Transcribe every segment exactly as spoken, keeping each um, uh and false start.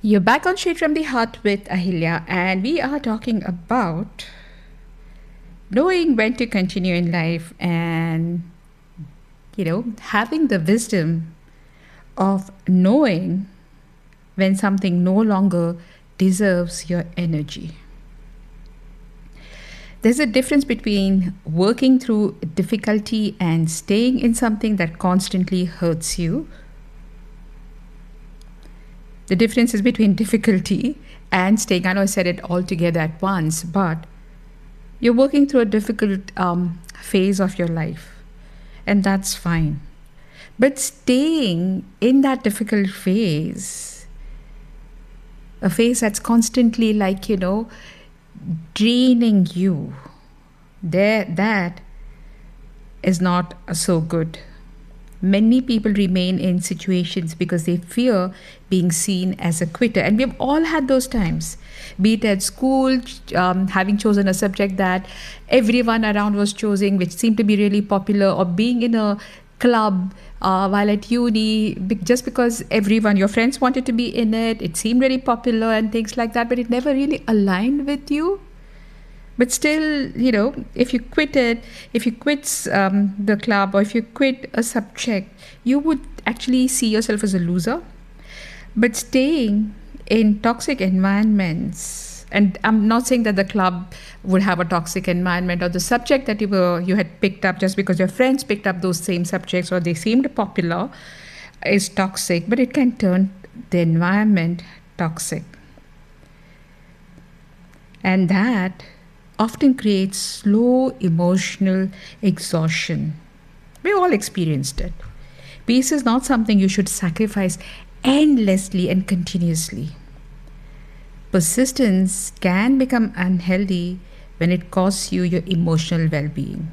You're back on Straight from the Heart with Ahilya, and we are talking about knowing when to continue in life and, you know, having the wisdom of knowing when something no longer deserves your energy. There's a difference between working through difficulty and staying in something that constantly hurts you. The difference is between difficulty and staying. I know I said it all together at once, but you're working through a difficult um, phase of your life, and that's fine. But staying in that difficult phase, a phase that's constantly like, you know, draining you, there, that is not so good. Many people remain in situations because they fear being seen as a quitter. And we've all had those times, be it at school, um, having chosen a subject that everyone around was choosing, which seemed to be really popular, or being in a club uh, while at uni, just because everyone, your friends wanted to be in it, it seemed really popular and things like that, but it never really aligned with you. But still, you know, if you quit it, if you quit um, the club, or if you quit a subject, you would actually see yourself as a loser. But staying in toxic environments, and I'm not saying that the club would have a toxic environment, or the subject that you were you had picked up just because your friends picked up those same subjects or they seemed popular is toxic, but it can turn the environment toxic. And that often creates slow emotional exhaustion. We all experienced it. Peace is not something you should sacrifice endlessly and continuously. Persistence can become unhealthy when it costs you your emotional well-being.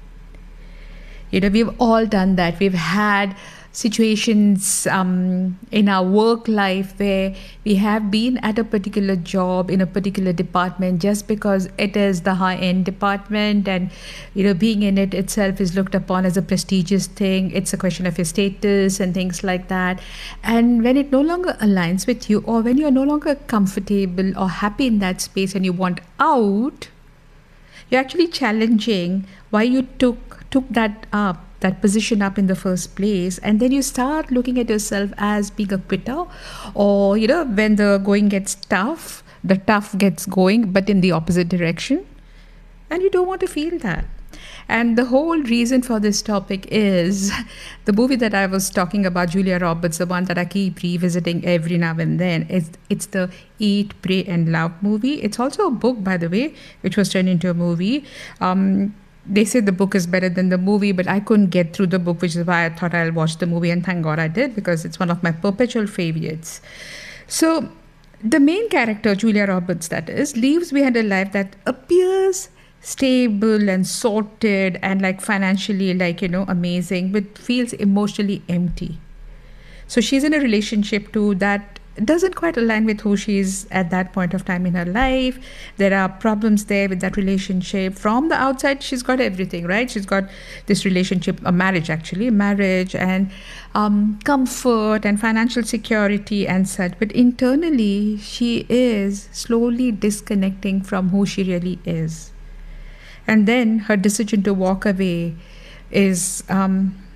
You know, we've all done that. We've had situations um, in our work life where we have been at a particular job in a particular department just because it is the high-end department, and you know, being in it itself is looked upon as a prestigious thing. It's a question of your status and things like that. And when it no longer aligns with you, or when you're no longer comfortable or happy in that space and you want out, you're actually challenging why you took took that up that position up in the first place. And then you start looking at yourself as being a quitter, or you know, when the going gets tough, the tough gets going, but in the opposite direction, and you don't want to feel that. And the whole reason for this topic is the movie that I was talking about, Julia Roberts, the one that I keep revisiting every now and then. It's, it's the Eat, Pray and Love movie. It's also a book, by the way, which was turned into a movie. Um, They say the book is better than the movie, but I couldn't get through the book, which is why I thought I'll watch the movie, and thank God I did, because it's one of my perpetual favorites. So the main character, Julia Roberts that is, leaves behind a life that appears stable and sorted and like financially like, you know, amazing, but feels emotionally empty. So she's in a relationship too that doesn't quite align with who she is at that point of time in her life. There are problems there with that relationship. From the outside, she's got everything, right? She's got this relationship, a marriage actually, marriage and um, comfort and financial security and such. But internally, she is slowly disconnecting from who she really is. And then her decision to walk away is um,